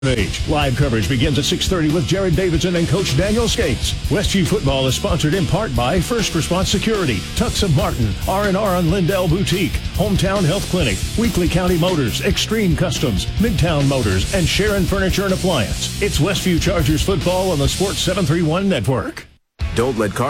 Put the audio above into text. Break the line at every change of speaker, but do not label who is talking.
Age. Live coverage begins at 6:30 with Jared Davidson and Coach Daniel Skates. Westview Football is sponsored in part by First Response Security, Tux of Martin, R&R on Lindell Boutique, Hometown Health Clinic, Weekly County Motors, Extreme Customs, Midtown Motors, and Sharon Furniture and Appliance. It's Westview Chargers football on the Sports 731 Network.
Don't let car